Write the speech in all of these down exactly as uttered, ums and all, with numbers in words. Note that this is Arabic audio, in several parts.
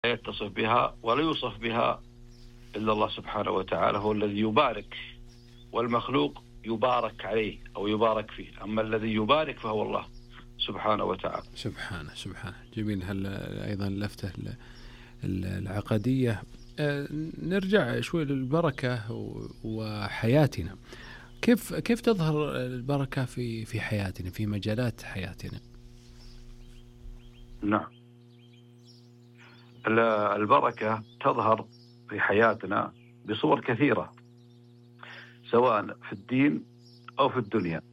يتصف بها ولا يوصف بها إلا الله سبحانه وتعالى، هو الذي يبارك، والمخلوق يبارك عليه أو يبارك فيه، أما الذي يبارك فهو الله سبحانه وتعالى. سبحانه سبحانه. جميل. هل أيضا لفتة العقدية. نرجع شوي للبركة وحياتنا. كيف كيف تظهر البركة في في حياتنا، في مجالات حياتنا؟ نعم، البركة تظهر في حياتنا بصور كثيرة، سواء في الدين أو في الدنيا.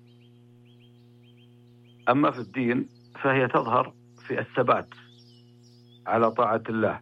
أما في الدين فهي تظهر في الثبات على طاعة الله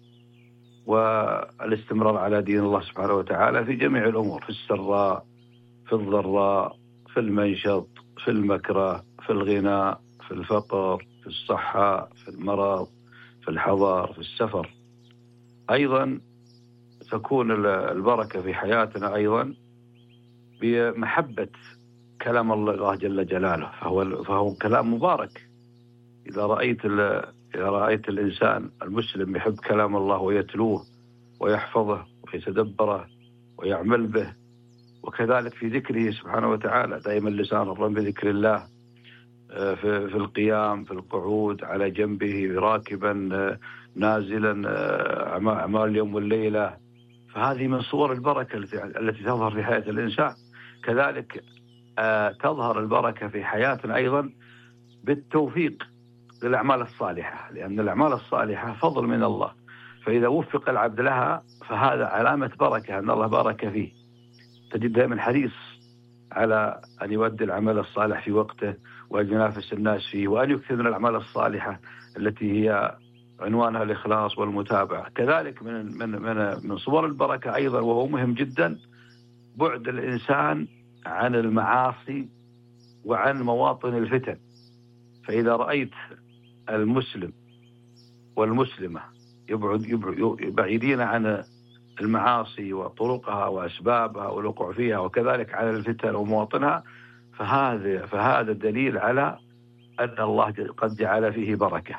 والاستمرار على دين الله سبحانه وتعالى في جميع الأمور، في السراء، في الضراء، في المنشط، في المكره، في الغنى، في الفقر، في الصحة، في المرض، في الحضر، في السفر. أيضا تكون البركة في حياتنا أيضا بمحبة كلام الله جل جلاله، فهو, فهو كلام مبارك. إذا رأيت, إذا رأيت الإنسان المسلم يحب كلام الله ويتلوه ويحفظه ويتدبره ويعمل به، وكذلك في ذكره سبحانه وتعالى، دائما لسان الرب بذكر الله في, في القيام، في القعود، على جنبه، راكبا، نازلا، أعمال اليوم والليلة. فهذه من صور البركة التي تظهر في حياة الإنسان. كذلك تظهر البركة في حياتنا أيضا بالتوفيق للأعمال الصالحة، لأن الأعمال الصالحة فضل من الله، فإذا وفق العبد لها فهذا علامة بركة، أن الله بارك فيه. تجد دائما حريص على أن يؤدي العمل الصالح في وقته، وأن ينافس الناس فيه، وأن يكثر من الأعمال الصالحة التي هي عنوانها الإخلاص والمتابعة. كذلك من من من من صور البركة أيضا، وهو مهم جدا، بعد الإنسان عن المعاصي وعن مواطن الفتن. فإذا رأيت المسلم والمسلمة يبعد يبعدين عن المعاصي وطرقها وأسبابها والوقوع فيها، وكذلك على الفتن ومواطنها، فهذا فهذا دليل على أن الله قد جعل فيه بركة.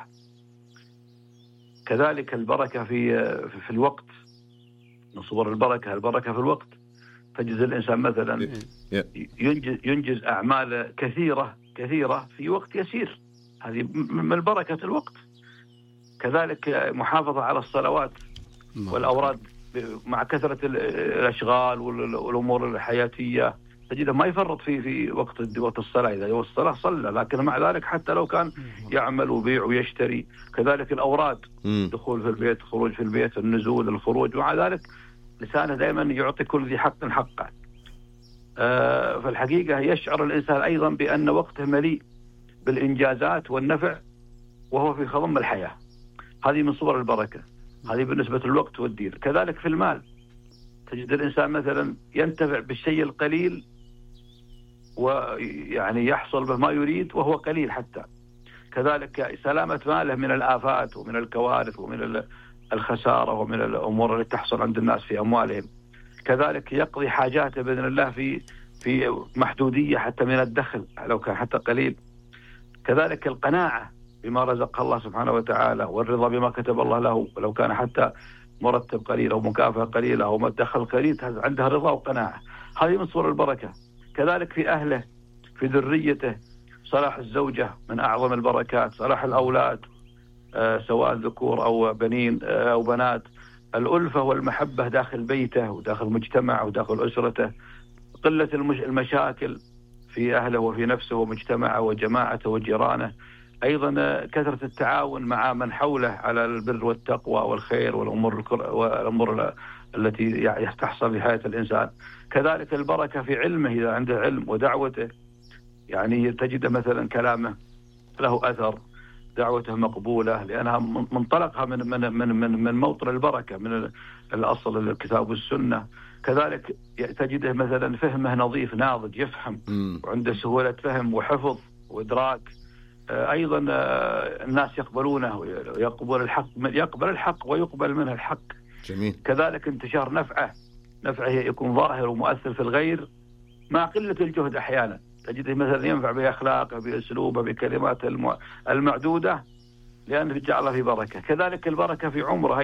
كذلك البركة في في الوقت، من صور البركة البركة في الوقت. تجد الإنسان مثلا ينجز, ينجز أعمال كثيرة كثيرة في وقت يسير، هذه من بركة الوقت. كذلك محافظة على الصلوات والأوراد مع كثرة الأشغال والأمور الحياتية، تجده ما يفرط في في وقت وقت الصلاة. إذا هو الصلاة صلى، لكن مع ذلك حتى لو كان يعمل وبيع ويشتري. كذلك الأوراد، دخول في البيت، خروج في البيت، النزول، الخروج، ومع ذلك لسانه دائما يعطي كل ذي حق حقه. آه فالحقيقة يشعر الإنسان أيضا بأن وقته مليء بالإنجازات والنفع وهو في خضم الحياة. هذه من صور البركة، هذه بالنسبة للوقت والدين. كذلك في المال، تجد الإنسان مثلا ينتفع بالشيء القليل ويعني يحصل به ما يريد وهو قليل حتى. كذلك سلامة ماله من الآفات ومن الكوارث ومن الخسارة ومن الأمور التي تحصل عند الناس في أموالهم. كذلك يقضي حاجاته بإذن الله في في محدودية حتى من الدخل لو كان حتى قليل. كذلك القناعة بما رزق الله سبحانه وتعالى، والرضا بما كتب الله له لو كان حتى مرتب قليل أو مكافأة قليلة أو مدخل قليل، عندها رضا وقناعة. هذه من صور البركة. كذلك في أهله، في ذريته، صلاح الزوجة من أعظم البركات، صلاح الأولاد آه سواء ذكور أو بنين آه أو بنات، الألفة والمحبة داخل بيته وداخل مجتمعه وداخل أسرته، قلة المشاكل في أهله وفي نفسه ومجتمعه وجماعته وجيرانه. أيضا كثرة التعاون مع من حوله على البر والتقوى والخير والأمور والأمور التي تحصل في حياة الإنسان. كذلك البركة في علمه، إذا عنده علم ودعوته، يعني تجد مثلا كلامه له أثر، دعوته مقبولة، لأنها منطلقها من من من من, من موطن البركة، من الأصل الكتاب والسنة. كذلك تجده مثلا فهمه نظيف ناضج، يفهم وعنده سهولة فهم وحفظ وإدراك. أيضا الناس يقبلونه ويقبل الحق، يقبل الحق ويقبل منه الحق. جميل. كذلك انتشار نفعه، نفعه يكون ظاهر ومؤثر في الغير مع قلة الجهد. أحيانا تجده مثلا ينفع بأخلاقه، بأسلوبه، بكلمات المعدودة، لأنه جعل في بركة. كذلك البركة في عمره